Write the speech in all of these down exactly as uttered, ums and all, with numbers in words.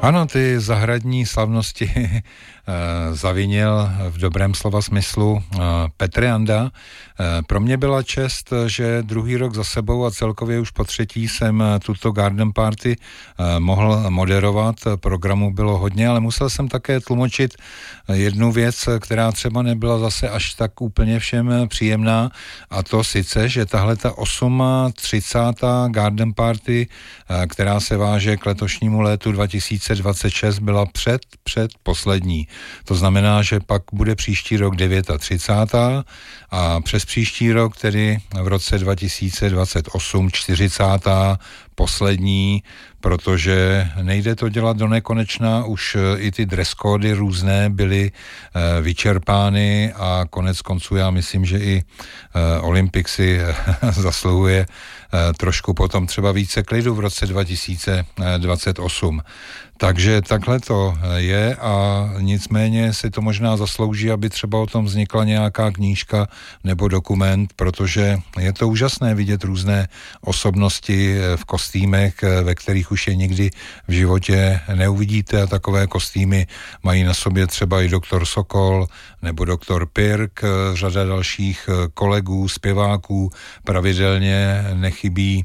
Ano, ty zahradní slavnosti zavinil v dobrém slova smyslu Petr Janda. Pro mě byla čest, že druhý rok za sebou a celkově už po třetí jsem tuto garden party mohl moderovat. Programu bylo hodně, ale musel jsem také tlumočit jednu věc, která třeba nebyla zase až tak úplně všem příjemná, a to sice, že tahle ta třicátá osmá garden party, která se váže k letošnímu létu dva tisíce dvacet šest, byla před, před poslední. To znamená, že pak bude příští rok třicátá devátá a přes příští rok, tedy v roce dva tisíce dvacet osm, čtyřicátá poslední, protože nejde to dělat do nekonečna, už i ty dress kódy různé byly e, vyčerpány a konec konců já myslím, že i e, Olympik si zasluhuje e, trošku potom třeba více klidu v roce dva tisíce dvacet osm. Takže takhle to je a nicméně si to možná zaslouží, aby třeba o tom vznikla nějaká knížka nebo dokument, protože je to úžasné vidět různé osobnosti v kostýmech, ve kterých už je nikdy v životě neuvidíte, a takové kostýmy mají na sobě třeba i doktor Sokol nebo doktor Pirk, řada dalších kolegů, zpěváků, pravidelně nechybí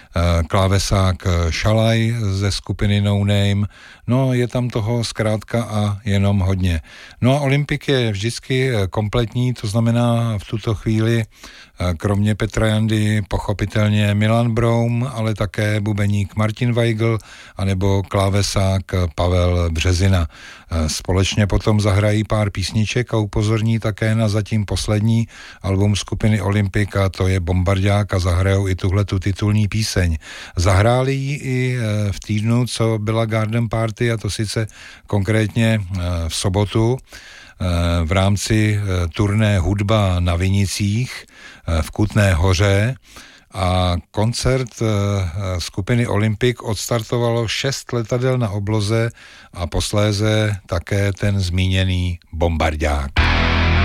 klávesák Šalaj ze skupiny No Name. No, je tam toho zkrátka a jenom hodně. No a Olympik je vždycky kompletní, to znamená v tuto chvíli kromě Petra Jandy pochopitelně Milan Broum, ale také bubeník Martin Weigl anebo klávesák Pavel Březina. Společně potom zahrají pár písniček a upozorní také na zatím poslední album skupiny Olympik, a to je Bombardák, a zahrajou i tuhletu titulní píseň. Zahráli ji i v týdnu, co byla garden party, a to sice konkrétně v sobotu v rámci turné Hudba na Vinicích v Kutné Hoře, a koncert skupiny Olympik odstartovalo šest letadel na obloze a posléze také ten zmíněný Bombardák.